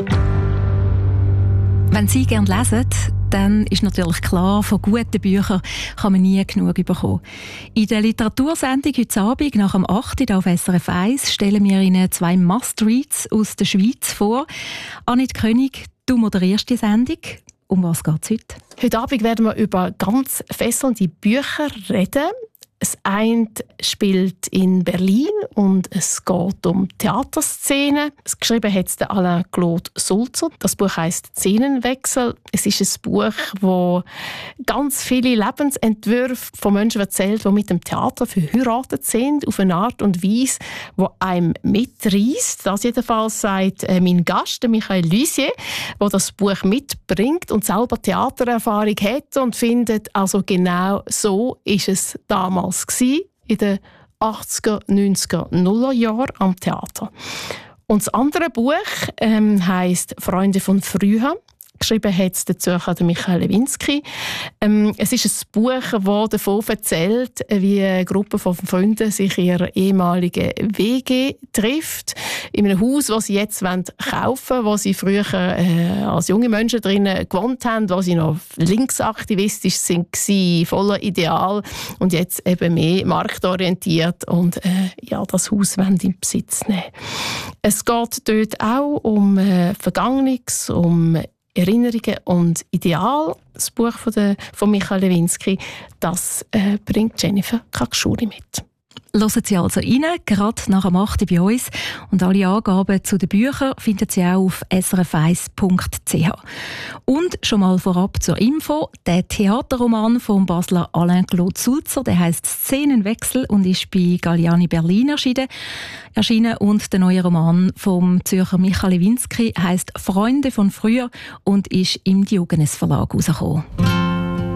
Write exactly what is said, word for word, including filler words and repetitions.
Wenn Sie gerne lesen, dann ist natürlich klar, von guten Büchern kann man nie genug bekommen. In der Literatursendung heute Abend nach dem acht Uhr auf S R F eins stellen wir Ihnen zwei Must-Reads aus der Schweiz vor. Annette König, du moderierst die Sendung. Um was geht es heute? Heute Abend werden wir über ganz fesselnde Bücher reden. Das eine spielt in Berlin und es geht um Theaterszenen. Es geschrieben hat es der Alain-Claude Sulzer. Das Buch heisst «Szenenwechsel». Es ist ein Buch, das ganz viele Lebensentwürfe von Menschen erzählt, die mit dem Theater verheiratet sind, auf eine Art und Weise, die einem mitreißt. Das jedenfalls sagt mein Gast, Michael Lussier, der das Buch mitbringt und selber Theatererfahrung hat und findet, also genau so ist es damals in den achtziger, neunziger, nuller Jahren am Theater. Und das andere Buch ähm, heisst «Freunde von früher». Geschrieben hat es der Zürcher Michael Lewinsky. Ähm, es ist ein Buch, das davon erzählt, wie eine Gruppe von Freunden sich in ihrer ehemaligen W G trifft. In einem Haus, das sie jetzt kaufen wollen, wo sie früher äh, als junge Menschen drinnen gewohnt haben, wo sie noch linksaktivistisch waren, voller Ideal und jetzt eben mehr marktorientiert und äh, ja, das Haus wollen in Besitz nehmen. Es geht dort auch um äh, Vergangenes, um Erinnerungen und Ideal. Das Buch von, der, von Michael Lewinsky, das äh, bringt Jennifer Kakschuri mit. Hören Sie also rein, gerade nach dem acht Uhr bei uns. Und alle Angaben zu den Büchern finden Sie auch auf s r f eins punkt c h. Und schon mal vorab zur Info, der Theaterroman von Basler Alain-Claude Sulzer, der heisst «Szenenwechsel» und ist bei Galliani Berlin erschienen. erschienen. Und der neue Roman vom Zürcher Michael Lewinsky heisst «Freunde von früher» und ist im Diogenes Verlag herausgekommen.